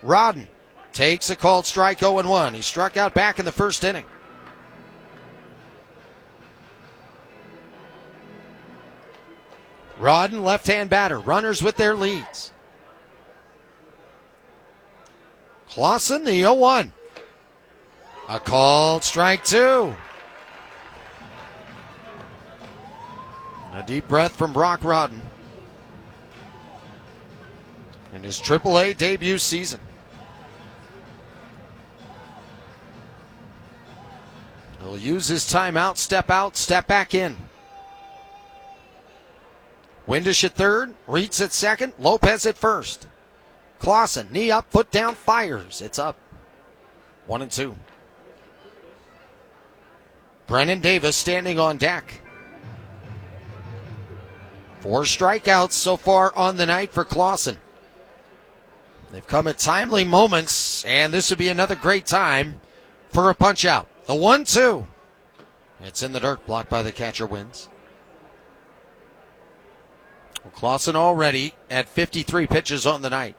Rodden takes a called strike 0-1. He struck out back in the first inning. Rodden, left-hand batter. Runners with their leads. Clausen, the 0-1. A called strike 2. A deep breath from Brock Rodden in his AAA debut season. He'll use his timeout, step out, step back in. Windish at third, Reitz at second, Lopez at first. Clausen, knee up, foot down, fires. It's up. 1-2. Brennan Davis standing on deck. 4 strikeouts so far on the night for Clausen. They've come at timely moments, and this would be another great time for a punch-out. The 1-2. It's in the dirt, blocked by the catcher, wins. Well, Clausen already at 53 pitches on the night.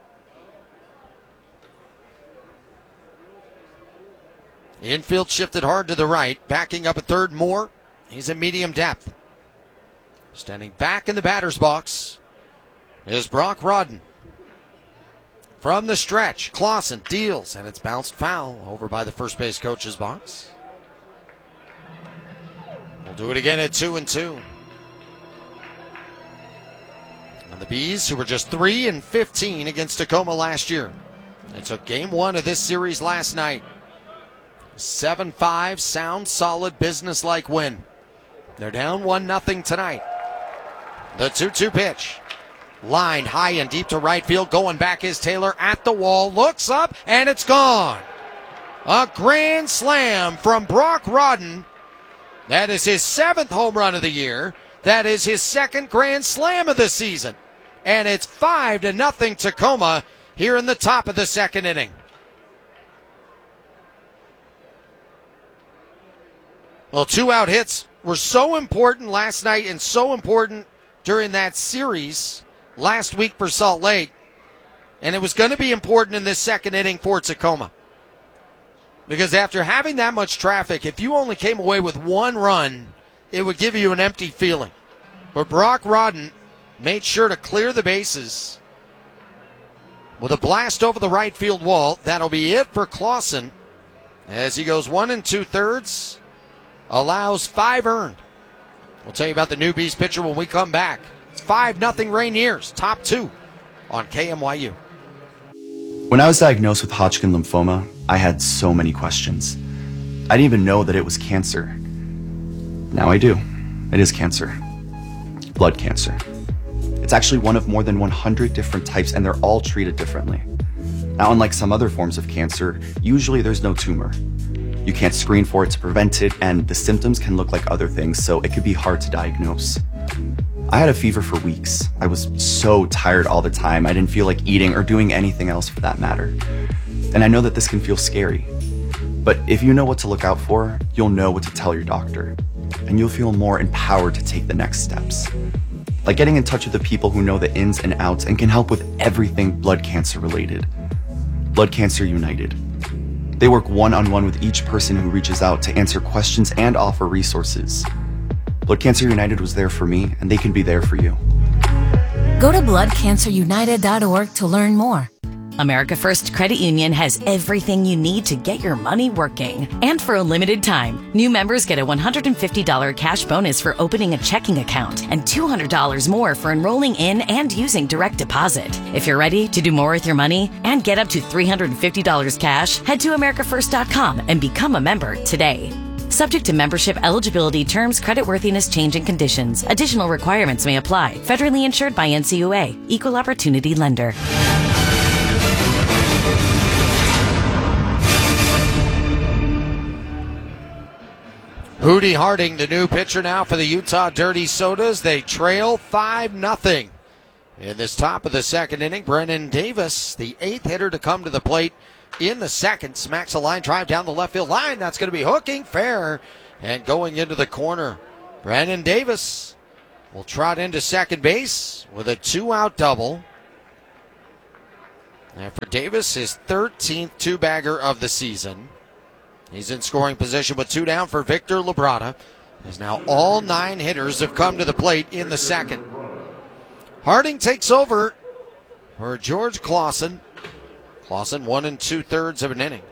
Infield shifted hard to the right, backing up at third more. He's at medium depth. Standing back in the batter's box is Brock Rodden. From the stretch, Clausen deals, and it's bounced foul over by the first base coach's box. We'll do it again at 2-2. And the Bees, who were just 3-15 against Tacoma last year, they took game 1 of this series last night. 7-5, sound, solid, business-like win. They're down 1-0 tonight. The 2-2 pitch. Lined high and deep to right field. Going back is Taylor at the wall. Looks up, and it's gone. A grand slam from Brock Rodden. That is his 7th home run of the year. That is his 2nd grand slam of the season. And it's 5-0 Tacoma here in the top of the 2nd inning. Well, 2-out hits were so important last night and so important during that series last week for Salt Lake. And it was going to be important in this 2nd inning for Tacoma. Because after having that much traffic, if you only came away with 1 run, it would give you an empty feeling. But Brock Rodden made sure to clear the bases with a blast over the right field wall. That'll be it for Clausen as he goes 1 2/3, allows 5 earned. We'll tell you about the new Bees pitcher when we come back. It's 5-0 Rainiers, top 2 on KMYU. When I was diagnosed with Hodgkin lymphoma, I had so many questions. I didn't even know that it was cancer. Now I do. It is cancer. Blood cancer. It's actually one of more than 100 different types, and they're all treated differently. Now, unlike some other forms of cancer, usually there's no tumor. You can't screen for it to prevent it, and the symptoms can look like other things, so it could be hard to diagnose. I had a fever for weeks. I was so tired all the time. I didn't feel like eating or doing anything else for that matter. And I know that this can feel scary. But if you know what to look out for, you'll know what to tell your doctor. And you'll feel more empowered to take the next steps. Like getting in touch with the people who know the ins and outs and can help with everything blood cancer related. Blood Cancer United. They work one-on-one with each person who reaches out to answer questions and offer resources. Blood Cancer United was there for me, and they can be there for you. Go to bloodcancerunited.org to learn more. America First Credit Union has everything you need to get your money working. And for a limited time, new members get a $150 cash bonus for opening a checking account and $200 more for enrolling in and using direct deposit. If you're ready to do more with your money and get up to $350 cash, head to americafirst.com and become a member today. Subject to membership eligibility, terms, creditworthiness, changing conditions. Additional requirements may apply. Federally insured by NCUA. Equal Opportunity Lender. Hootie Harding, the new pitcher now for the Utah Dirty Sodas. They trail 5-0 in this top of the 2nd inning. Brennan Davis, the 8th hitter to come to the plate in the 2nd, smacks a line drive down the left field line. That's going to be hooking fair and going into the corner. Brennan Davis will trot into second base with a 2-out double. And for Davis, his 13th two-bagger of the season. He's in scoring position with 2 down for Victor Labrada. As now all 9 hitters have come to the plate in the second. Harding takes over for George Clausen. Clausen 1 2/3 of an inning.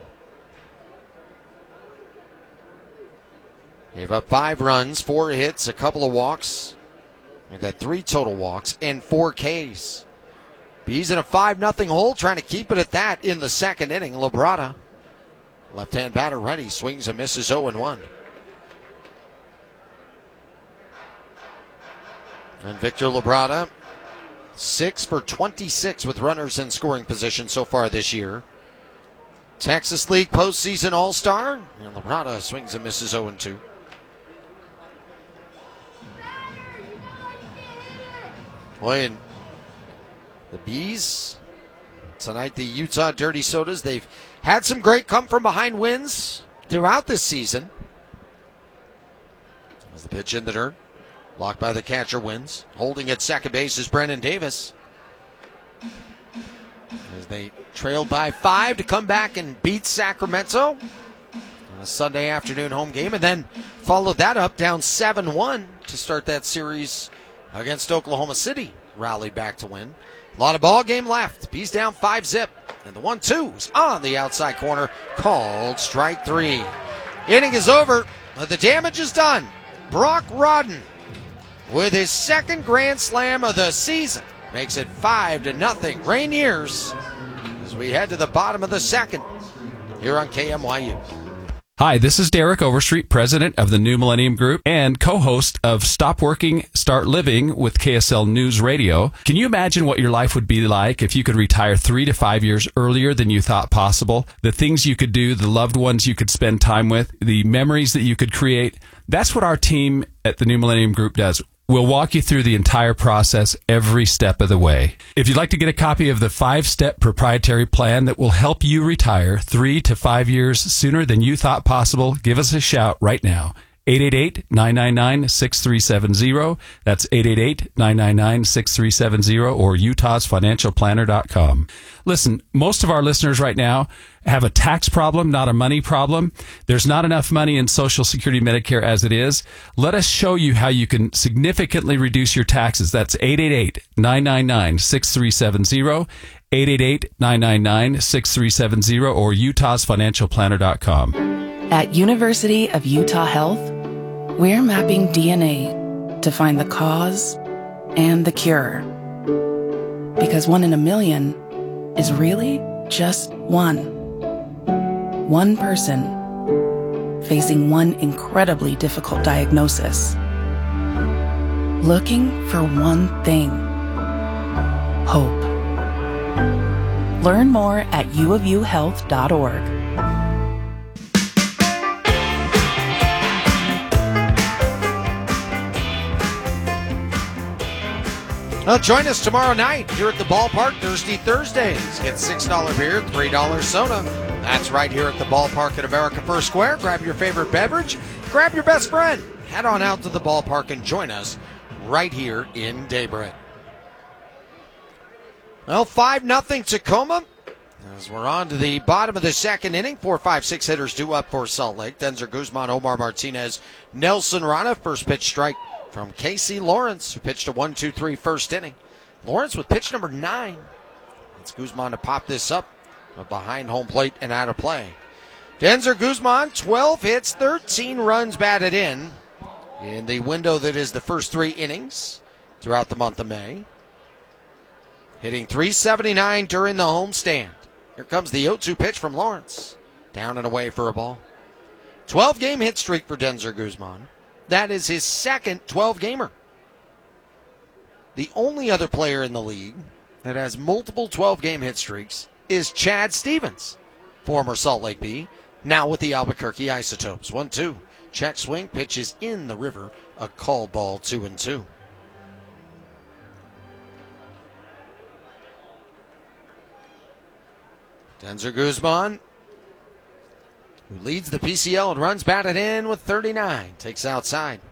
Gave up 5 runs, 4 hits, a couple of walks. And got 3 total walks and 4 Ks. Bees in a 5-0 hole, trying to keep it at that in the second inning. Labrada, left-hand batter ready, swings and misses 0-1. And Victor Labrada, 6 for 26 with runners in scoring position so far this year. Texas League postseason All-Star, and Labrada swings and misses 0-2. Boy, and the Bees, tonight the Utah Dirty Sodas, they've had some great come-from-behind wins throughout this season. As the pitch in the dirt, blocked by the catcher, wins. Holding at second base is Brennan Davis. As they trailed by 5 to come back and beat Sacramento on a Sunday afternoon home game, and then followed that up down 7-1 to start that series against Oklahoma City. Rallied back to win. A lot of ball game left. Bees down 5-0. And the 1-2's on the outside corner, called strike 3. Inning is over. The damage is done. Brock Rodden, with his second grand slam of the season, makes it 5-0 Rainiers as we head to the bottom of the second here on KMYU. Hi, this is Derek Overstreet, president of the New Millennium Group and co-host of Stop Working, Start Living with KSL News Radio. Can you imagine what your life would be like if you could retire 3 to 5 years earlier than you thought possible? The things you could do, the loved ones you could spend time with, the memories that you could create. That's what our team at the New Millennium Group does. We'll walk you through the entire process every step of the way. If you'd like to get a copy of the 5-step proprietary plan that will help you retire 3 to 5 years sooner than you thought possible, give us a shout right now. 888-999-6370. That's 888-999-6370 or utahsfinancialplanner.com. Listen, most of our listeners right now have a tax problem, not a money problem. There's not enough money in Social Security Medicare as it is. Let us show you how you can significantly reduce your taxes. That's 888-999-6370. 888-999-6370 or utahsfinancialplanner.com. At University of Utah Health, we're mapping DNA to find the cause and the cure. Because 1 in a million is really just one. One person facing one incredibly difficult diagnosis. Looking for one thing: hope. Learn more at uofuhealth.org. Well, join us tomorrow night here at the ballpark, Thirsty Thursdays. Get $6 beer, $3 soda. That's right here at the ballpark at America First Square. Grab your favorite beverage, grab your best friend. Head on out to the ballpark and join us right here in Daybread. Well, 5-0 Tacoma. As we're on to the bottom of the second inning, 4, 5, 6 hitters due up for Salt Lake. Denzer Guzman, Omar Martinez, Nelson Rana. First pitch strike from Casey Lawrence, who pitched a 1-2-3 first inning. Lawrence with pitch number 9. It's Guzman to pop this up behind home plate and out of play. Denzer Guzman, 12 hits, 13 runs batted in the window that is the first 3 innings throughout the month of May. Hitting .379 during the homestand. Here comes the 0-2 pitch from Lawrence. Down and away for a ball. 12-game hit streak for Denzer Guzman. That is his second 12-gamer. The only other player in the league that has multiple 12-game hit streaks is Chad Stevens, former Salt Lake Bee, now with the Albuquerque Isotopes. 1-2. Check swing, pitches in the river, a call ball, 2-2. Denzer Guzman, who leads the PCL and runs batted in with 39, takes outside.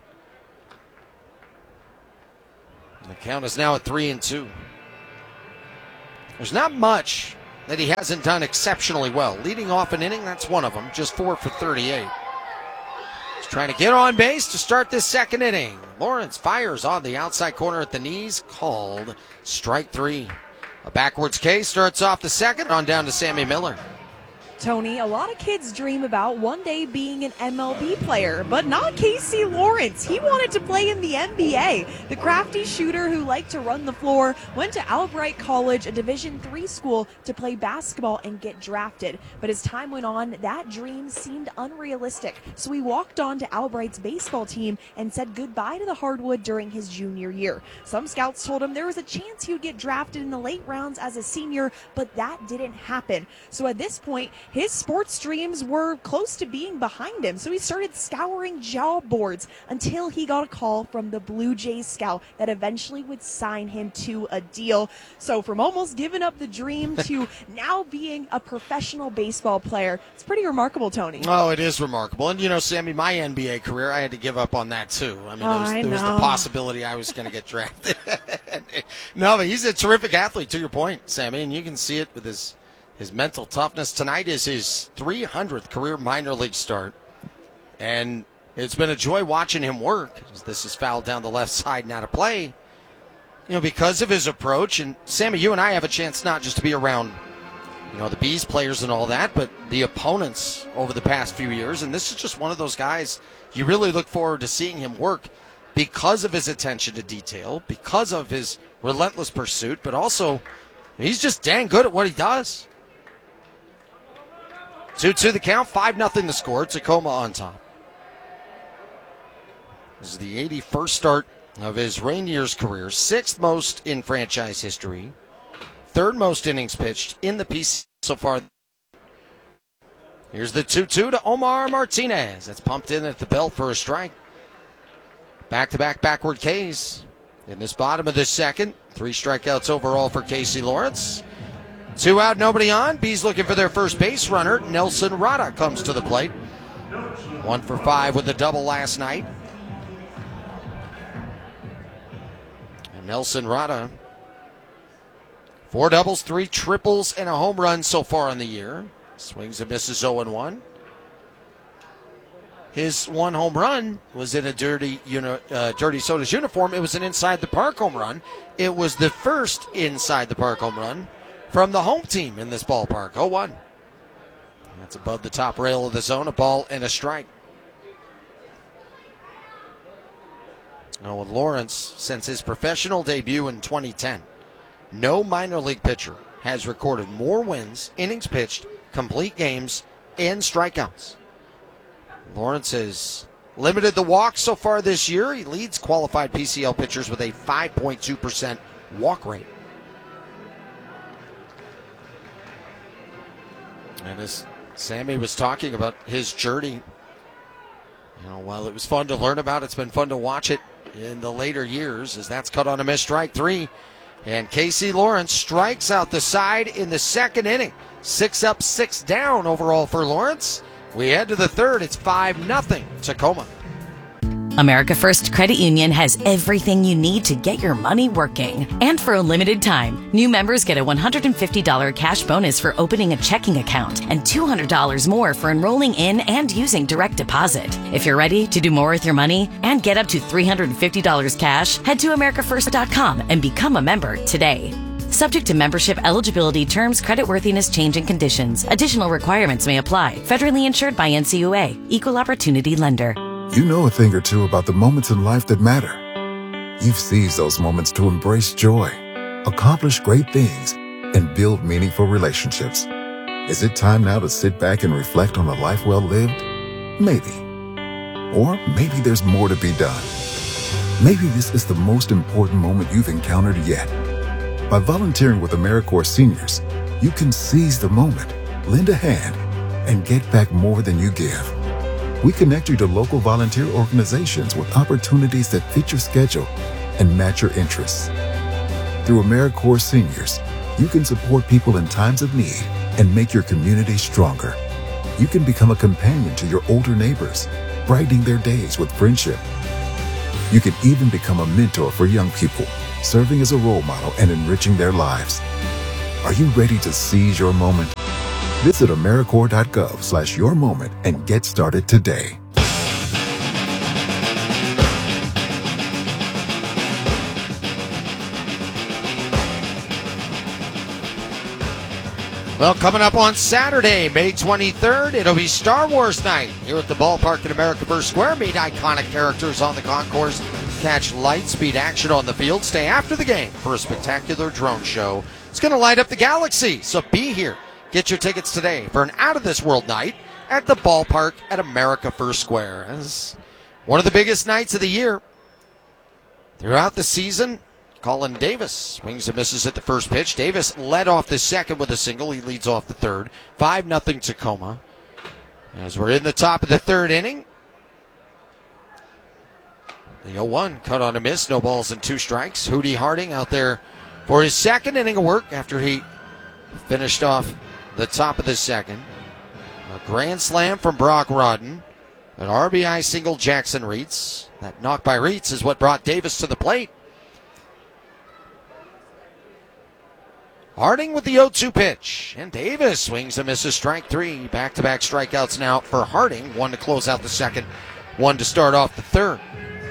And the count is now at 3-2. There's not much that he hasn't done exceptionally well. Leading off an inning, that's one of them, just 4 for 38. He's trying to get on base to start this second inning. Lawrence fires on the outside corner at the knees, called strike 3. A backwards K starts off the second, on down to Sammy Miller. Tony, a lot of kids dream about one day being an MLB player, but not Casey Lawrence. He wanted to play in the NBA. The crafty shooter who liked to run the floor went to Albright College, a Division III school, to play basketball and get drafted. But as time went on, that dream seemed unrealistic. So he walked on to Albright's baseball team and said goodbye to the hardwood during his junior year. Some scouts told him there was a chance he would get drafted in the late rounds as a senior, but that didn't happen. So at this point, his sports dreams were close to being behind him, so he started scouring job boards until he got a call from the Blue Jays scout that eventually would sign him to a deal. So from almost giving up the dream to now being a professional baseball player, it's pretty remarkable, Tony. Oh, it is remarkable. And, you know, Sammy, my NBA career, I had to give up on that, too. I mean, there was the possibility I was going to get drafted. No, but he's a terrific athlete, to your point, Sammy, and you can see it with his mental toughness. Tonight is his 300th career minor league start, and it's been a joy watching him work. This is fouled down the left side and out of play, you know, because of his approach. And Sammy, you and I have a chance not just to be around, you know, the Bees players and all that, but the opponents over the past few years. And this is just one of those guys you really look forward to seeing him work because of his attention to detail, because of his relentless pursuit, but also he's just dang good at what he does. 2-2 the count, 5-0 the score. Tacoma on top. This is the 81st start of his Rainier's career, 6th most in franchise history, 3rd most innings pitched in the PC so far. Here's the 2-2 to Omar Martinez. That's pumped in at the belt for a strike. Back-to-back backward Ks in this bottom of the second. 3 strikeouts overall for Casey Lawrence. 2 out, nobody on. Bees looking for their first base runner. Nelson Rada comes to the plate. 1 for 5 with a double last night. And Nelson Rada, 4 doubles, 3 triples, and a home run so far in the year. Swings and misses 0-1. His 1 home run was in a Dirty Soda's uniform. It was an inside the park home run. It was the first inside the park home run from the home team in this ballpark. 0-1. That's above the top rail of the zone. A ball and a strike. Now with Lawrence, since his professional debut in 2010, no minor league pitcher has recorded more wins, innings pitched, complete games, and strikeouts. Lawrence has limited the walks so far this year. He leads qualified PCL pitchers with a 5.2% walk rate. And as Sammy was talking about his journey, you know, while it was fun to learn about, it's been fun to watch it in the later years, as that's cut on a miss, strike 3. And Casey Lawrence strikes out the side in the second inning. 6 up, 6 down overall for Lawrence. We head to the third. It's 5-0 Tacoma. America First Credit Union has everything you need to get your money working. And for a limited time, new members get a $150 cash bonus for opening a checking account and $200 more for enrolling in and using direct deposit. If you're ready to do more with your money and get up to $350 cash, head to americafirst.com and become a member today. Subject to membership eligibility, terms, creditworthiness, changing conditions. Additional requirements may apply. Federally insured by NCUA. Equal Opportunity Lender. You know a thing or two about the moments in life that matter. You've seized those moments to embrace joy, accomplish great things, and build meaningful relationships. Is it time now to sit back and reflect on a life well lived? Maybe. Or maybe there's more to be done. Maybe this is the most important moment you've encountered yet. By volunteering with AmeriCorps Seniors, you can seize the moment, lend a hand, and get back more than you give. We connect you to local volunteer organizations with opportunities that fit your schedule and match your interests. Through AmeriCorps Seniors, you can support people in times of need and make your community stronger. You can become a companion to your older neighbors, brightening their days with friendship. You can even become a mentor for young people, serving as a role model and enriching their lives. Are you ready to seize your moment? Visit AmeriCorps.gov/yourmoment and get started today. Well, coming up on Saturday, May 23rd, it'll be Star Wars night here at the ballpark at America First Square. Meet iconic characters on the concourse. Catch light-speed action on the field. Stay after the game for a spectacular drone show. It's going to light up the galaxy, so be here. Get your tickets today for an out-of-this-world night at the ballpark at America First Square. It's one of the biggest nights of the year. Throughout the season, Colin Davis swings and misses at the first pitch. Davis led off the second with a single. He leads off the third. 5-0 Tacoma. As we're in the top of the third inning, the 0-1 cut on a miss. No balls and 2 strikes. Hootie Harding out there for his second inning of work after he finished off the top of the second. A grand slam from Brock Rodden. An RBI single, Jackson Reitz. That knock by Reitz is what brought Davis to the plate. Harding with the 0-2 pitch. And Davis swings and misses, strike 3. Back-to-back strikeouts now for Harding. 1 to close out the second, 1 to start off the third.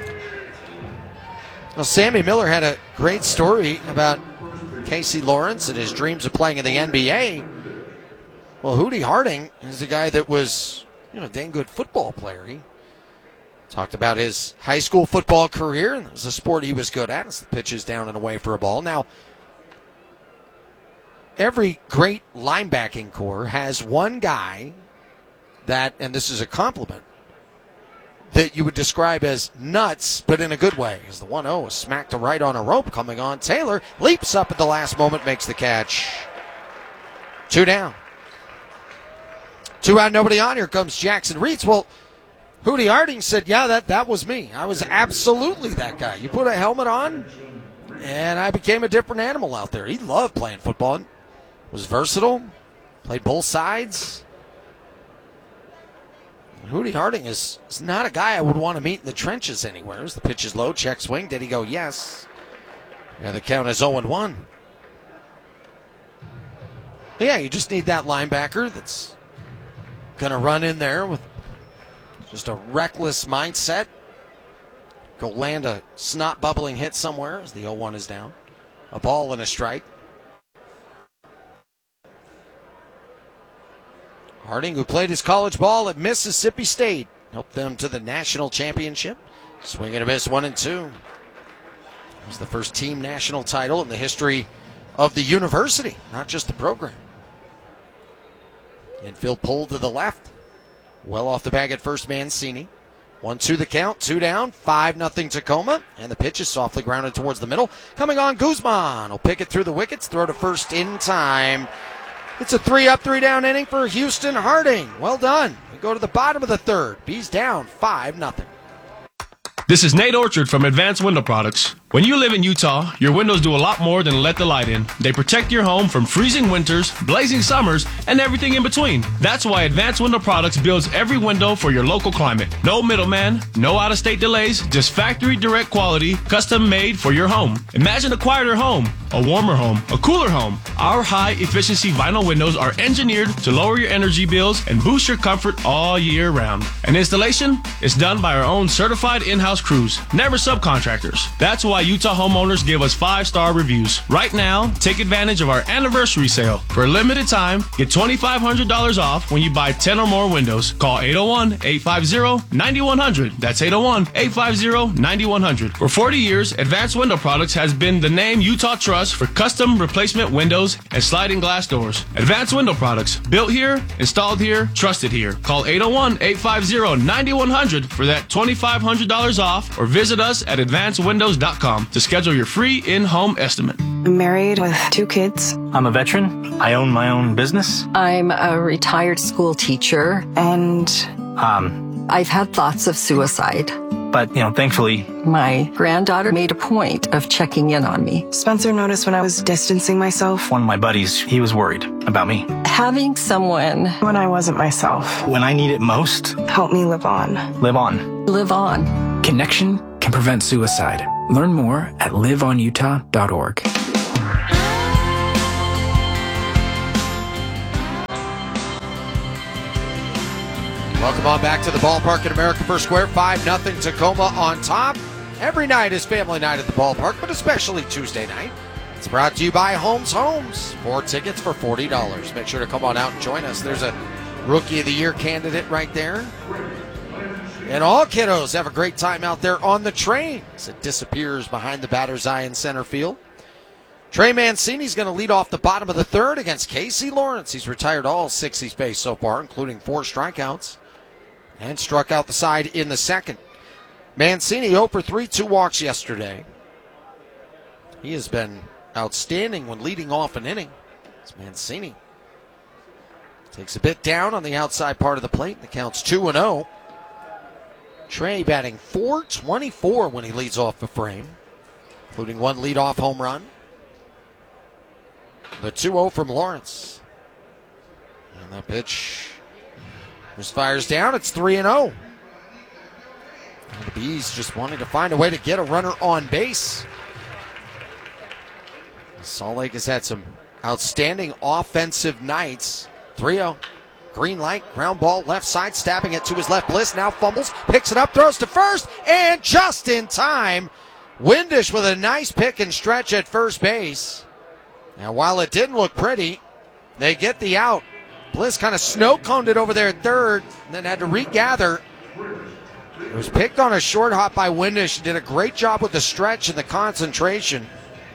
Well, Sammy Miller had a great story about Casey Lawrence and his dreams of playing in the NBA. Well, Hootie Harding is a guy that was, a dang good football player. He talked about his high school football career, and it was a sport he was good at. It's the pitches down and away for a ball. Now, every great linebacking core has one guy that, and this is a compliment, that you would describe as nuts, but in a good way. As the 1-0 is smacked to right on a rope coming on. Taylor leaps up at the last moment, makes the catch. 2 down. 2 out, nobody on. Here comes Jackson Reitz. Well, Hootie Harding said, yeah, that was me. I was absolutely that guy. You put a helmet on, and I became a different animal out there. He loved playing football. Was versatile, played both sides. Hootie Harding is not a guy I would want to meet in the trenches anywhere. As the pitch is low, check swing. Did he go? Yes. And the count is 0-1. Yeah, you just need that linebacker that's going to run in there with just a reckless mindset. Go land a snot bubbling hit somewhere as the 0-1 is down. A ball and a strike. Harding, who played his college ball at Mississippi State, helped them to the national championship. Swing and a miss, 1-2. It was the first team national title in the history of the university, not just the program. Infield pulled to the left. Well off the bag at first, Mancini. 1-2 the count, 2 down, 5-0 Tacoma. And the pitch is softly grounded towards the middle. Coming on, Guzman will pick it through the wickets, throw to first in time. It's a 3-up, 3-down inning for Houston Harding. Well done. We go to the bottom of the third. B's down 5-0. This is Nate Orchard from Advanced Window Products. When you live in Utah, your windows do a lot more than let the light in. They protect your home from freezing winters, blazing summers, and everything in between. That's why Advanced Window Products builds every window for your local climate. No middleman, no out-of-state delays, just factory direct quality, custom made for your home. Imagine a quieter home, a warmer home, a cooler home. Our high-efficiency vinyl windows are engineered to lower your energy bills and boost your comfort all year round. And installation is done by our own certified in-house crews, never subcontractors. That's why Utah homeowners give us 5-star reviews. Right now, take advantage of our anniversary sale. For a limited time, get $2,500 off when you buy 10 or more windows. Call 801-850-9100. That's 801-850-9100. For 40 years, Advanced Window Products has been the name Utah trusts for custom replacement windows and sliding glass doors. Advanced Window Products, built here, installed here, trusted here. Call 801-850-9100 for that $2,500 off, or visit us at advancedwindows.com to schedule your free in-home estimate. I'm married with 2 kids. I'm a veteran. I own my own business. I'm a retired school teacher. And I've had thoughts of suicide. But, thankfully, my granddaughter made a point of checking in on me. Spencer noticed when I was distancing myself. One of my buddies, he was worried about me. Having someone when I wasn't myself. When I need it most. Help me live on. Live on. Live on. Connection can prevent suicide. Learn more at liveonutah.org. Welcome on back to the ballpark at America First Square. 5-0 Tacoma on top. Every night is family night at the ballpark, but especially Tuesday night. It's brought to you by Holmes Homes. 4 tickets for $40. Make sure to come on out and join us. There's a Rookie of the Year candidate right there. And all kiddos have a great time out there on the train as it disappears behind the batter's eye in center field. Trey Mancini's going to lead off the bottom of the third against Casey Lawrence. He's retired all 6 he's faced so far, including 4 strikeouts, and struck out the side in the second. Mancini 0 for 3, 2 walks yesterday. He has been outstanding when leading off an inning. It's Mancini. Takes a bit down on the outside part of the plate. The count's 2-0. Trey batting .424 when he leads off the frame, including 1 leadoff home run. The 2-0 from Lawrence. And that pitch just fires down. It's 3-0. And the Bees just wanting to find a way to get a runner on base. Salt Lake has had some outstanding offensive nights. 3-0. Green light, ground ball, left side, stabbing it to his left. Bliss now fumbles, picks it up, throws to first, and just in time, Windish with a nice pick and stretch at first base. Now, while it didn't look pretty, they get the out. Bliss kind of snow-coned it over there at third, and then had to regather. It was picked on a short hop by Windish. Did a great job with the stretch and the concentration.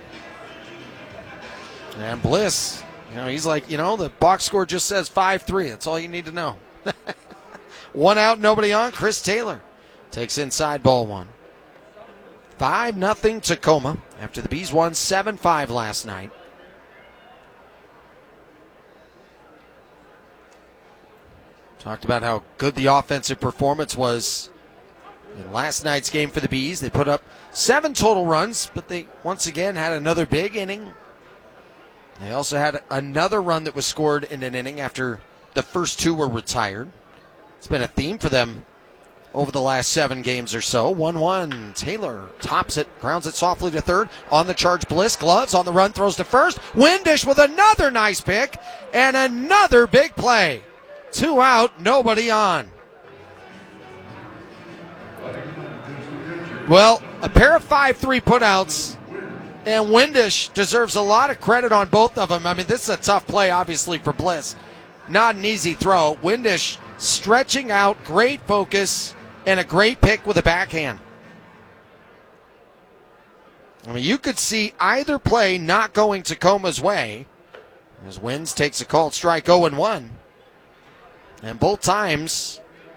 And Bliss, he's like, the box score just says 5-3. That's all you need to know. 1 out, nobody on. Chris Taylor takes inside ball 1. 5-0 Tacoma after the Bees won 7-5 last night. Talked about how good the offensive performance was in last night's game for the Bees. They put up 7 total runs, but they once again had another big inning. They also had another run that was scored in an inning after the first 2 were retired. It's been a theme for them over the last 7 games or so. 1-1. Taylor tops it, grounds it softly to third. On the charge, Bliss. Gloves on the run, throws to first. Windish with another nice pick and another big play. 2 out, nobody on. Well, a pair of 5-3 putouts, and Windish deserves a lot of credit on both of them. I mean, this is a tough play, obviously, for Bliss. Not an easy throw. Windish stretching out, great focus, and a great pick with a backhand. I mean, you could see either play not going Tacoma's way as Wins takes a called strike 0-1. And both times,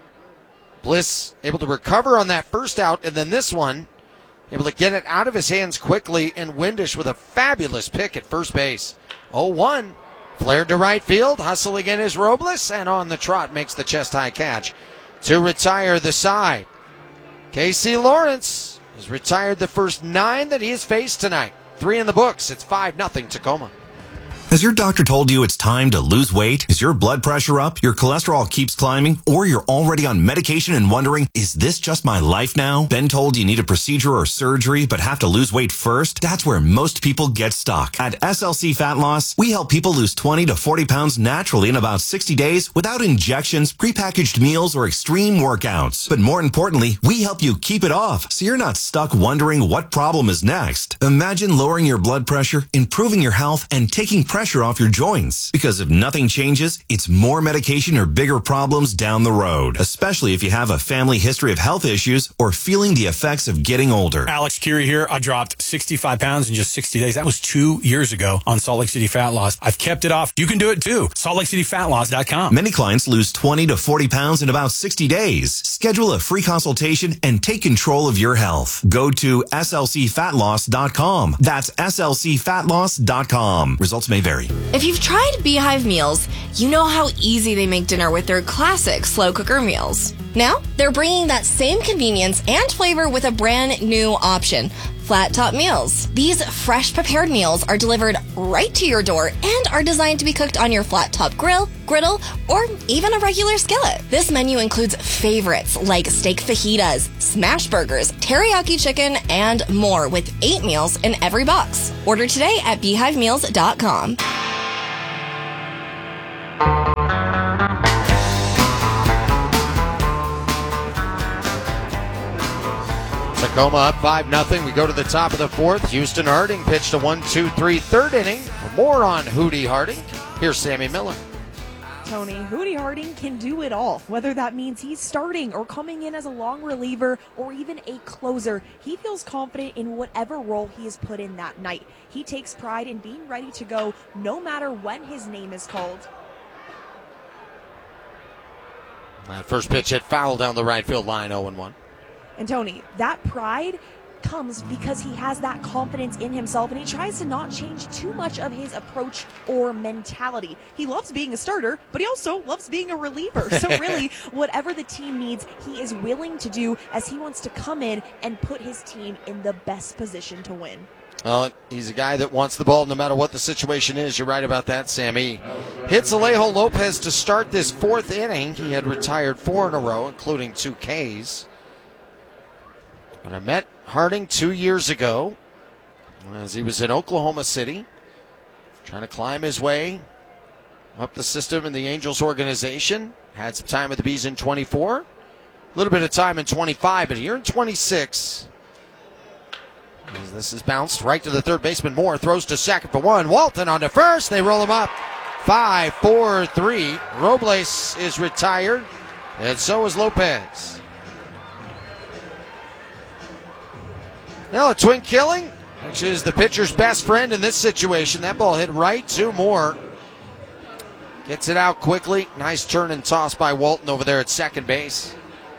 Bliss able to recover on that first out, and then this one, able to get it out of his hands quickly, and Windish with a fabulous pick at first base. 0-1, flared to right field, hustling in is Robles, and on the trot makes the chest-high catch to retire the side. Casey Lawrence has retired the first 9 that he has faced tonight. 3 in the books. It's 5-0 Tacoma. Has your doctor told you it's time to lose weight? Is your blood pressure up? Your cholesterol keeps climbing? Or you're already on medication and wondering, is this just my life now? Been told you need a procedure or surgery but have to lose weight first? That's where most people get stuck. At SLC Fat Loss, we help people lose 20 to 40 pounds naturally in about 60 days without injections, prepackaged meals, or extreme workouts. But more importantly, we help you keep it off so you're not stuck wondering what problem is next. Imagine lowering your blood pressure, improving your health, and taking pressure off your joints. Because if nothing changes, it's more medication or bigger problems down the road, especially if you have a family history of health issues or feeling the effects of getting older. Alex Curie here. I dropped 65 pounds in just 60 days. That was 2 years ago on Salt Lake City Fat Loss. I've kept it off. You can do it too. SaltLakeCityFatLoss.com. Many clients lose 20 to 40 pounds in about 60 days. Schedule a free consultation and take control of your health. Go to SLCFatLoss.com. That's SLCFatLoss.com. Results may vary. If you've tried Beehive meals, you know how easy they make dinner with their classic slow cooker meals. Now, they're bringing that same convenience and flavor with a brand new option, Flat Top Meals. These fresh prepared meals are delivered right to your door and are designed to be cooked on your flat top grill, griddle, or even a regular skillet. This menu includes favorites like steak fajitas, smash burgers, teriyaki chicken, and more with 8 meals in every box. Order today at beehivemeals.com. Tacoma up 5-0. We go to the top of the fourth. Houston Harding pitched a 1-2-3 third inning. For more on Hootie Harding, here's Sammy Miller. Tony, Hootie Harding can do it all, whether that means he's starting or coming in as a long reliever or even a closer. He feels confident in whatever role he is put in that night. He takes pride in being ready to go no matter when his name is called. That first pitch hit foul down the right field line, 0-1. And Tony, that pride comes because he has that confidence in himself, and he tries to not change too much of his approach or mentality. He loves being a starter, but he also loves being a reliever. So really, whatever the team needs, he is willing to do, as he wants to come in and put his team in the best position to win. Well, he's a guy that wants the ball no matter what the situation is. You're right about that, Sammy. Hits Alejo Lopez to start this fourth inning. He had retired 4 in a row, including 2 Ks. But I met Harding 2 years ago as he was in Oklahoma City, trying to climb his way up the system in the Angels organization. Had some time with the Bees in 24, a little bit of time in 25, but here in 26, as this is bounced right to the third baseman. Moore throws to second for 1. Walton on to first. They roll him up. 5-4-3. Robles is retired, and so is Lopez. Now a twin killing, which is the pitcher's best friend in this situation. That ball hit right to Moore. Gets it out quickly. Nice turn and toss by Walton over there at second base.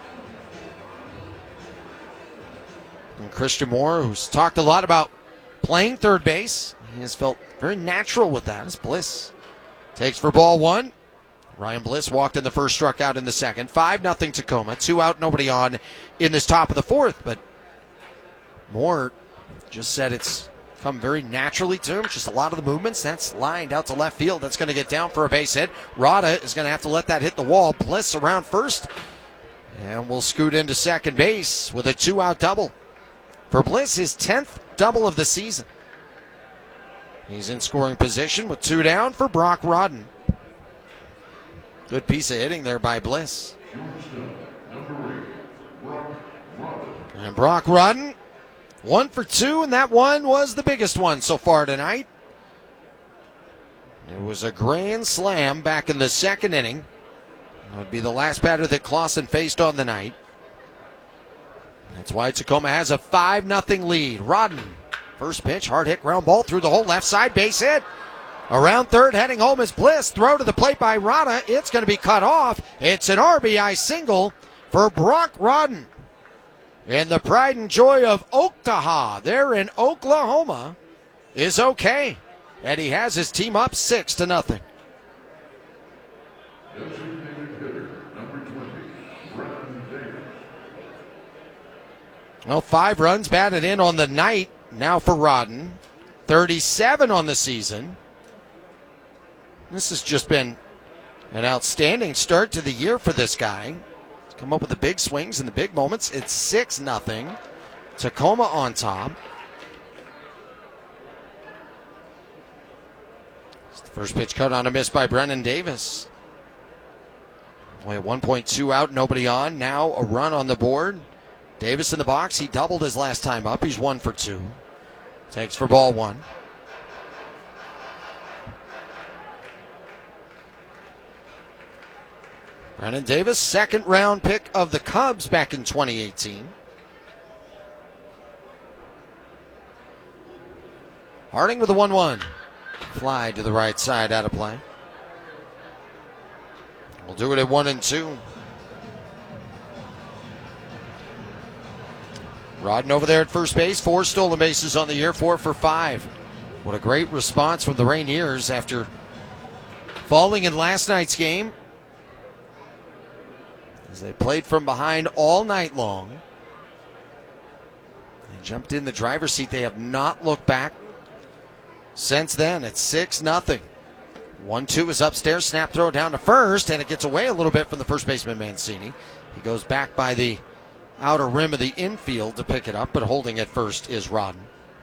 And Christian Moore, who's talked a lot about playing third base, he has felt very natural with that as Bliss takes for ball 1. Ryan Bliss walked in the first, struck out in the second. 5-0 Tacoma. 2 out, nobody on in this top of the fourth, but Moore just said it's come very naturally to him. Just a lot of the movements. That's lined out to left field. That's going to get down for a base hit. Rada is going to have to let that hit the wall. Bliss around first. And we'll scoot into second base with a 2-out double. For Bliss, his 10th double of the season. He's in scoring position with 2 down for Brock Rodden. Good piece of hitting there by Bliss. And Brock Rodden, 1 for 2, and that one was the biggest one so far tonight. It was a grand slam back in the second inning. That would be the last batter that Clausen faced on the night. That's why Tacoma has a 5-0 lead. Rodden, first pitch, hard hit ground ball through the whole left side, base hit. Around third, heading home is Bliss. Throw to the plate by Rada. It's going to be cut off. It's an RBI single for Brock Rodden. And the pride and joy of Oktaha there in Oklahoma is okay. And he has his team up 6-0. Well, 5 runs batted in on the night now for Rodden. 37 on the season. This has just been an outstanding start to the year for this guy. He's come up with the big swings and the big moments. It's 6-0. Tacoma on top. It's the first pitch cut on a miss by Brennan Davis. Only 1.2 out, nobody on. Now a run on the board. Davis in the box. He doubled his last time up. He's 1 for 2. Takes for ball 1. Brennan Davis, second round pick of the Cubs back in 2018. Harding with a 1-1. Fly to the right side, out of play. We'll do it at 1-2. Rodden over there at first base. 4 stolen bases on the year, 4 for 5. What a great response from the Rainiers after falling in last night's game. As they played from behind all night long. They jumped in the driver's seat. They have not looked back since then. It's 6-0. 1-2 is upstairs. Snap throw down to first, and it gets away a little bit from the first baseman Mancini. He goes back by the outer rim of the infield to pick it up, but holding it first is Rodden.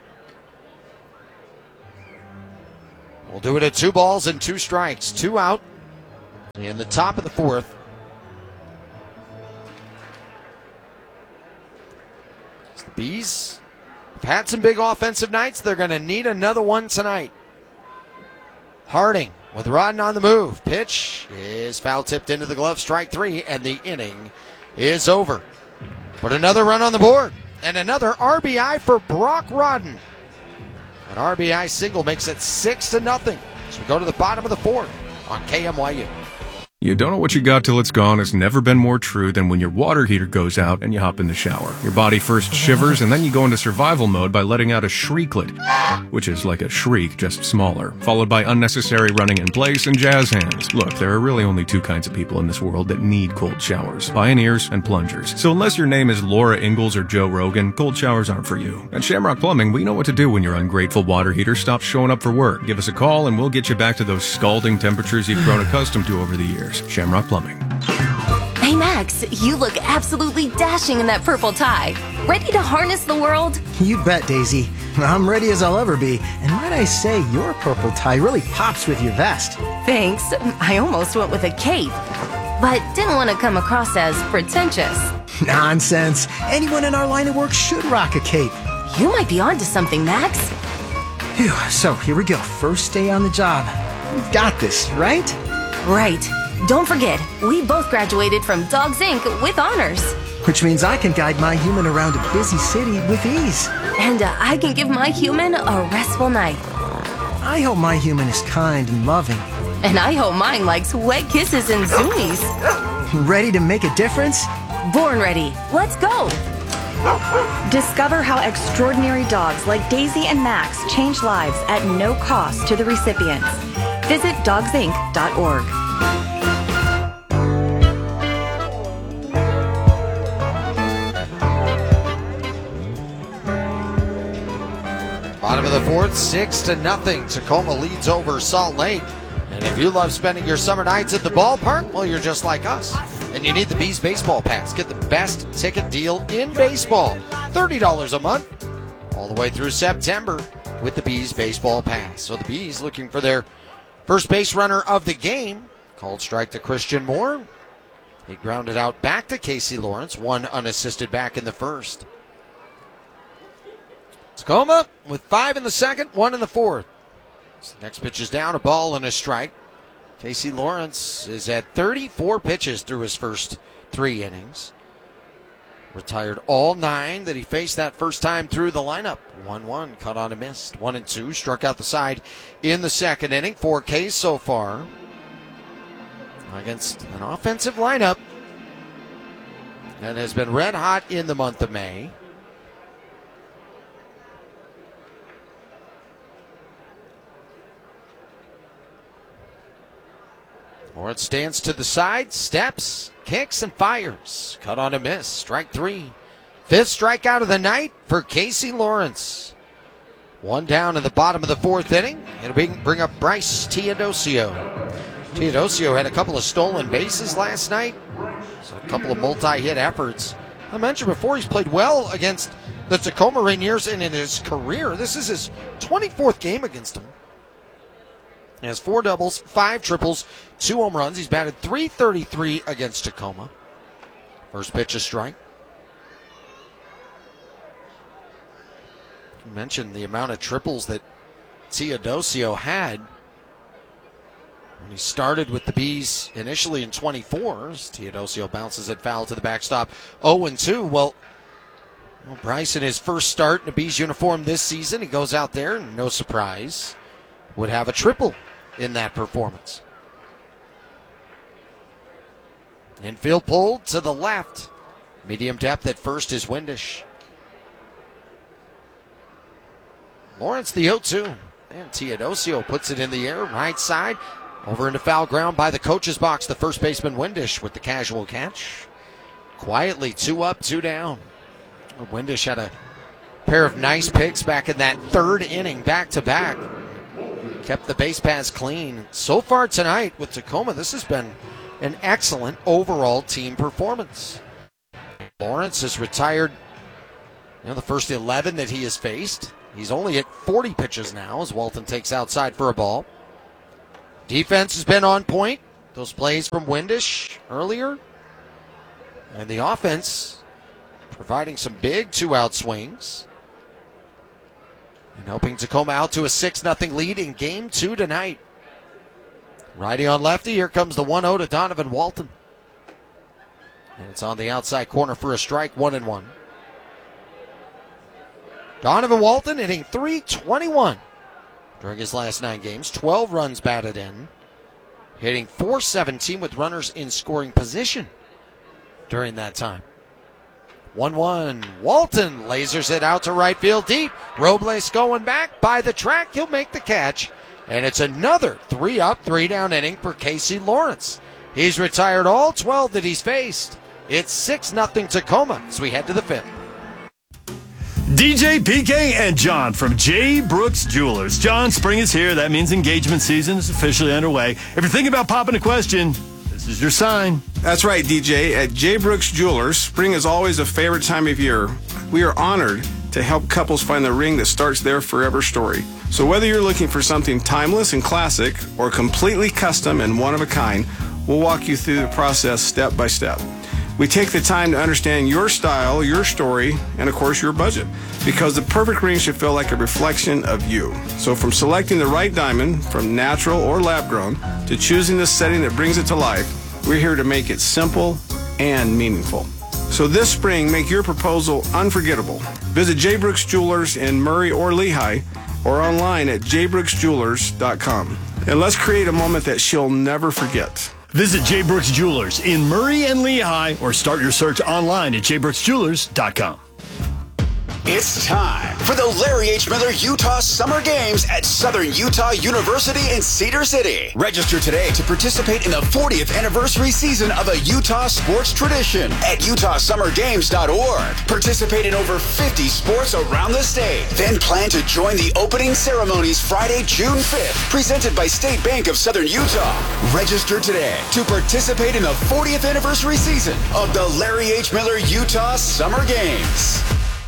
We'll do it at 2 balls and 2 strikes. 2 out in the top of the fourth. Bees have had some big offensive nights. They're going to need another one tonight. Harding with Rodden on the move. Pitch is foul tipped into the glove. Strike 3, and the inning is over. But another run on the board, and another RBI for Brock Rodden. An RBI single makes it 6-0. So we go to the bottom of the fourth on KMYU. You don't know what you got till it's gone has never been more true than when your water heater goes out and you hop in the shower. Your body first shivers and then you go into survival mode by letting out a shrieklet, which is like a shriek, just smaller, followed by unnecessary running in place and jazz hands. Look, there are really only two kinds of people in this world that need cold showers: pioneers and plungers. So unless your name is Laura Ingalls or Joe Rogan, cold showers aren't for you. At Shamrock Plumbing, we know what to do when your ungrateful water heater stops showing up for work. Give us a call and we'll get you back to those scalding temperatures you've grown accustomed to over the years. Shamrock Plumbing. Hey Max, you look absolutely dashing in that purple tie. Ready to harness the world? You bet, Daisy. I'm ready as I'll ever be. And might I say, your purple tie really pops with your vest. Thanks. I almost went with a cape, but didn't want to come across as pretentious. Nonsense. Anyone in our line of work should rock a cape. You might be onto something, Max. Phew, so here we go. First day on the job. We've got this, right? Right. Don't forget, we both graduated from Dogs Inc. with honors. Which means I can guide my human around a busy city with ease. And I can give my human a restful night. I hope my human is kind and loving. And I hope mine likes wet kisses and zoomies. Ready to make a difference? Born ready. Let's go. Discover how extraordinary dogs like Daisy and Max change lives at no cost to the recipients. Visit dogsinc.org. Bottom of the fourth, 6-0. Tacoma leads over Salt Lake. And if you love spending your summer nights at the ballpark, well, you're just like us. And you need the Bees Baseball Pass. Get the best ticket deal in baseball. $30 a month, all the way through September with the Bees Baseball Pass. So the Bees looking for their first base runner of the game. Called strike to Christian Moore. He grounded out back to Casey Lawrence, one unassisted back in the first. Tacoma with 5 in the second, 1 in the fourth. So the next pitch is down, a ball and a strike. Casey Lawrence is at 34 pitches through his first 3 innings. Retired all 9 that he faced that first time through the lineup. 1-1, cut on and missed. 1-2, struck out the side in the second inning. 4 Ks so far against an offensive lineup that has been red hot in the month of May. Lawrence stands to the side, steps, kicks, and fires. Cut on a miss. Strike 3. 5th strikeout of the night for Casey Lawrence. 1 down in the bottom of the 4th inning. It'll bring up Bryce Teodosio. Teodosio had a couple of stolen bases last night. So a couple of multi-hit efforts. I mentioned before, he's played well against the Tacoma Rainiers, and in his career, this is his 24th game against them. He has 4 doubles, 5 triples, 2 home runs. He's batted .333 against Tacoma. First pitch, a strike. You mentioned the amount of triples that Teodosio had when he started with the Bees initially in 24. Teodosio bounces it foul to the backstop. 0-2. Well, Bryce in his first start in a Bees uniform this season, he goes out there and no surprise would have a triple in that performance. Infield pulled to the left. Medium depth at first is Windish. Lawrence the 0-2. And Teodosio puts it in the air, right side. Over into foul ground by the coach's box. The first baseman Windish with the casual catch. Quietly 2 up, 2 down. Windish had a pair of nice picks back in that 3rd inning, back to back. Kept the base paths clean. So far tonight with Tacoma, this has been an excellent overall team performance. Lawrence has retired the first 11 that he has faced. He's only at 40 pitches now as Walton takes outside for a ball. Defense has been on point. Those plays from Windish earlier. And the offense providing some big 2-out swings and helping Tacoma out to a 6-0 lead in Game 2 tonight. Righty on lefty. Here comes the 1-0 to Donovan Walton. And it's on the outside corner for a strike, 1-1. Donovan Walton hitting .321 during his last 9 games. 12 runs batted in. Hitting .417 with runners in scoring position during that time. 1-1. Walton lasers it out to right field deep. Robles going back by the track. He'll make the catch. And it's another 3-up, 3-down inning for Casey Lawrence. He's retired all 12 that he's faced. It's 6-0 Tacoma as we head to the 5th. DJ, PK, and John from J. Brooks Jewelers. John, spring is here. That means engagement season is officially underway. If you're thinking about popping a question, this is your sign. That's right, DJ. At J. Brooks Jewelers, spring is always a favorite time of year. We are honored to help couples find the ring that starts their forever story. So whether you're looking for something timeless and classic or completely custom and one of a kind, we'll walk you through the process step by step. We take the time to understand your style, your story, and of course your budget, because the perfect ring should feel like a reflection of you. So from selecting the right diamond, from natural or lab grown, to choosing the setting that brings it to life, we're here to make it simple and meaningful. So this spring, make your proposal unforgettable. Visit J. Brooks Jewelers in Murray or Lehigh, or online at jbrooksjewelers.com. And let's create a moment that she'll never forget. Visit J. Brooks Jewelers in Murray and Lehigh, or start your search online at jbrooksjewelers.com. It's time for the Larry H. Miller Utah Summer Games at Southern Utah University in Cedar City. Register today to participate in the 40th anniversary season of a Utah sports tradition at utahsummergames.org. Participate in over 50 sports around the state. Then plan to join the opening ceremonies Friday, June 5th, presented by State Bank of Southern Utah. Register today to participate in the 40th anniversary season of the Larry H. Miller Utah Summer Games.